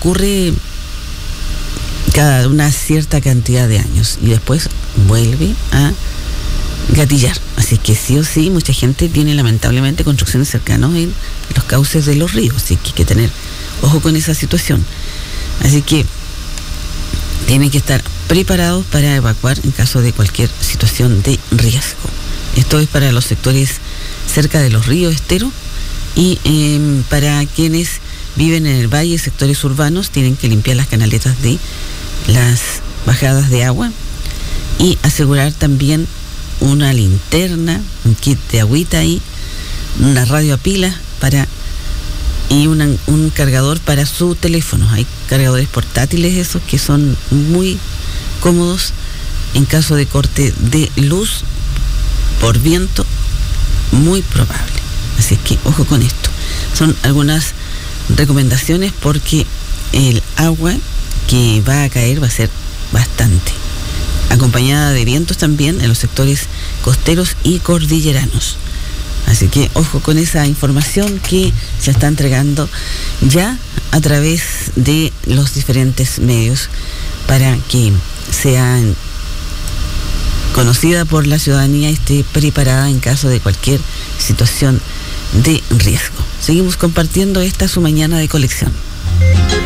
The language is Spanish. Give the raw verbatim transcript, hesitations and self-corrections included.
ocurre cada una cierta cantidad de años y después vuelve a gatillar. Así que sí o sí, mucha gente tiene lamentablemente construcciones cercanas en los cauces de los ríos, así que hay que tener ojo con esa situación. Así que tienen que estar preparados para evacuar en caso de cualquier situación de riesgo. Esto es para los sectores cerca de los ríos esteros y eh, para quienes viven en el valle, sectores urbanos, tienen que limpiar las canaletas de las bajadas de agua y asegurar también una linterna, un kit de agüita ahí, una radio a pilas para y una, un cargador para su teléfono. Hay cargadores portátiles esos que son muy cómodos en caso de corte de luz por viento, muy probable. Así que ojo con esto. Son algunas recomendaciones porque el agua que va a caer va a ser bastante, acompañada de vientos también en los sectores costeros y cordilleranos. Así que ojo con esa información que se está entregando ya a través de los diferentes medios para que sea conocida por la ciudadanía y esté preparada en caso de cualquier situación de riesgo. Seguimos compartiendo esta su mañana de colección.